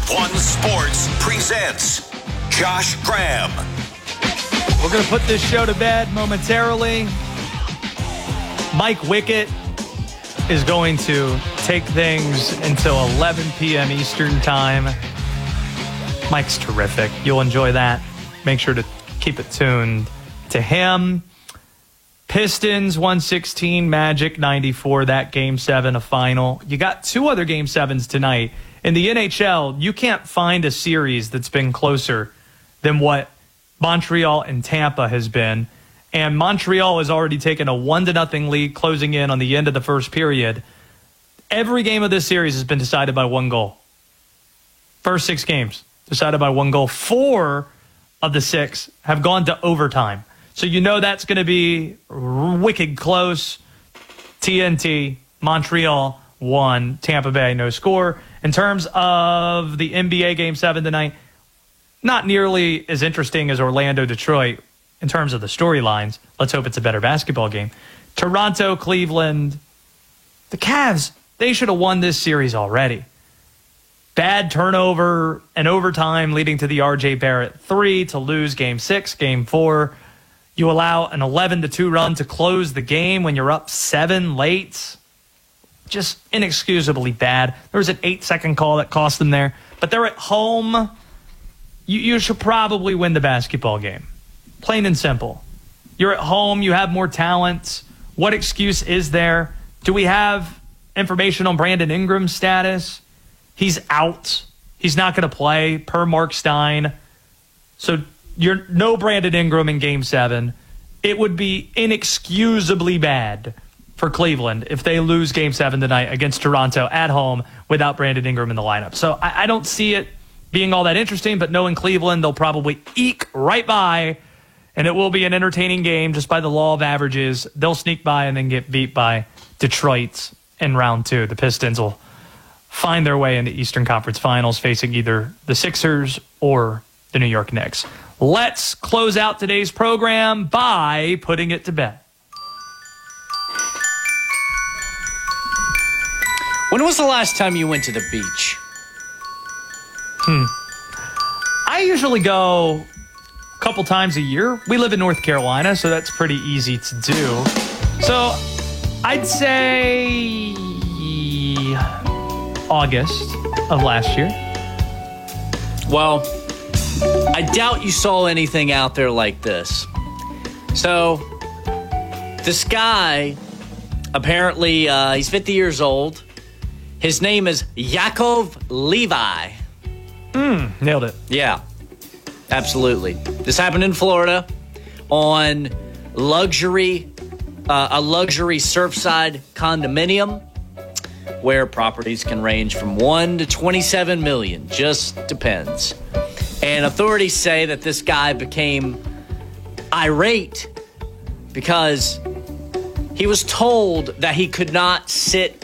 One Sports presents Josh Graham. We're going to put this show to bed momentarily. Mike Wickett is going to take things until 11 p.m. Eastern Time. Mike's terrific. You'll enjoy that. Make sure to keep it tuned to him. Pistons 116, Magic 94, that Game 7, a final. You got two other Game 7s tonight. In the NHL, you can't find a series that's been closer than what Montreal and Tampa has been. And Montreal has already taken a 1-0 lead, closing in on the end of the first period. Every game of this series has been decided by one goal. First 6 games decided by one goal. 4 of the 6 have gone to overtime. So you know that's going to be wicked close. TNT, Montreal 1, Tampa Bay no score. In terms of the NBA Game 7 tonight, not nearly as interesting as Orlando-Detroit in terms of the storylines. Let's hope it's a better basketball game. Toronto, Cleveland. The Cavs, they should have won this series already. Bad turnover and overtime leading to the R.J. Barrett 3 to lose Game 6, Game 4. You allow an 11-2 run to close the game when you're up 7 late. Just inexcusably bad. There was an 8-second call that cost them there. But they're at home. You should probably win the basketball game. Plain and simple. You're at home. You have more talent. What excuse is there? Do we have information on Brandon Ingram's status? He's out. He's not going to play, per Mark Stein. So you're no Brandon Ingram in Game 7. It would be inexcusably bad for Cleveland if they lose Game 7 tonight against Toronto at home without Brandon Ingram in the lineup. So I don't see it being all that interesting, but knowing Cleveland, they'll probably eke right by, and it will be an entertaining game just by the law of averages. They'll sneak by and then get beat by Detroit in round 2. The Pistons will find their way in the Eastern Conference Finals, facing either the Sixers or the New York Knicks. Let's close out today's program by putting it to bed. When was the last time you went to the beach? I usually go a couple times a year. We live in North Carolina, so that's pretty easy to do. So I'd say August of last year. Well, I doubt you saw anything out there like this. So this guy, apparently he's 50 years old. His name is Yaakov Levi. Nailed it. Yeah, absolutely. This happened in Florida on a luxury surfside condominium where properties can range from 1 to 27 million, just depends. And authorities say that this guy became irate because he was told that he could not sit